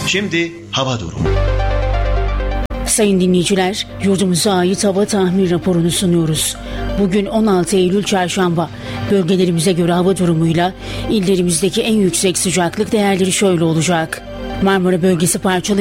Şimdi hava durumu. Sayın dinleyiciler, yurdumuza ait hava tahmin raporunu sunuyoruz. Bugün 16 Eylül Çarşamba. Bölgelerimize göre hava durumuyla illerimizdeki en yüksek sıcaklık değerleri şöyle olacak. Marmara bölgesi parçalı